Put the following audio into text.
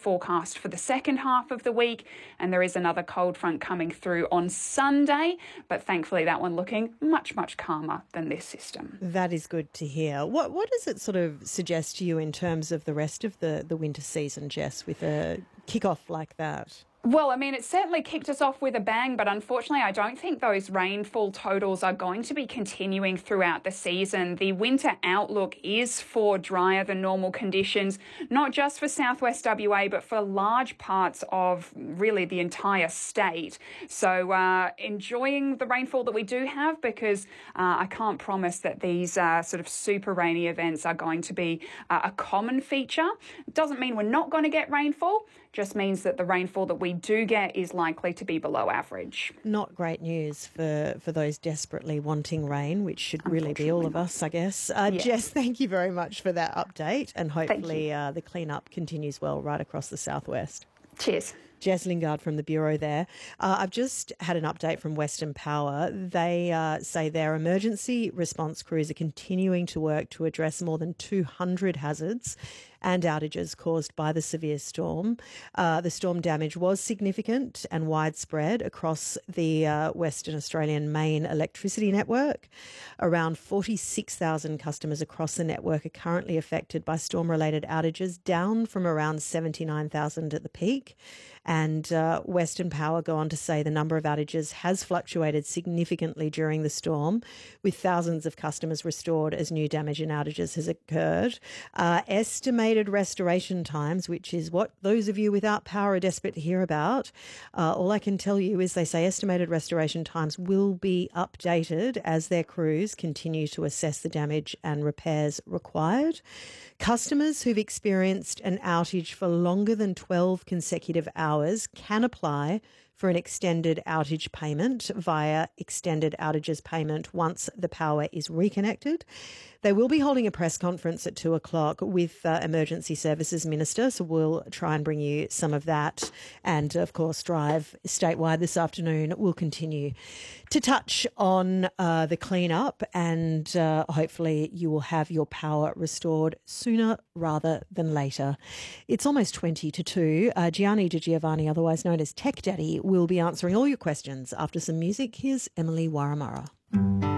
forecast for the second half of the week, and there is another cold front coming through on Sunday, but thankfully that one looking much, much calmer than this system. That is good to hear. What does it sort of suggest to you in terms of the rest of the winter season, Jess, with a kick-off like that? Well, I mean, it certainly kicked us off with a bang, but unfortunately, I don't think those rainfall totals are going to be continuing throughout the season. The winter outlook is for drier than normal conditions, not just for southwest WA, but for large parts of really the entire state. So enjoying the rainfall that we do have, because I can't promise that these sort of super rainy events are going to be a common feature. It doesn't mean we're not going to get rainfall, just means that the rainfall that we do get is likely to be below average. Not great news for those desperately wanting rain, which should really be all of us, I guess. Yes. Jess, thank you very much for that update, and hopefully the clean-up continues well right across the southwest. Cheers. Jess Lingard from the Bureau there. I've just had an update from Western Power. They say their emergency response crews are continuing to work to address more than 200 hazards and outages caused by the severe storm. The storm damage was significant and widespread across the Western Australian main electricity network. Around 46,000 customers across the network are currently affected by storm-related outages, down from around 79,000 at the peak. And Western Power go on to say the number of outages has fluctuated significantly during the storm, with thousands of customers restored as new damage and outages has occurred. Estimated restoration times, which is what those of you without power are desperate to hear about. All I can tell you is they say estimated restoration times will be updated as their crews continue to assess the damage and repairs required. Customers who've experienced an outage for longer than 12 consecutive hours can apply for an extended outage payment via extended outages payment once the power is reconnected. They will be holding a press conference at 2:00 with Emergency Services Minister, so we'll try and bring you some of that. And, of course, Drive statewide this afternoon will continue to touch on the clean-up, and hopefully you will have your power restored sooner rather than later. It's almost 20 to 2. Gianni Di Giovanni, otherwise known as Tech Daddy, will be answering all your questions after some music. Here's Emily Waramara.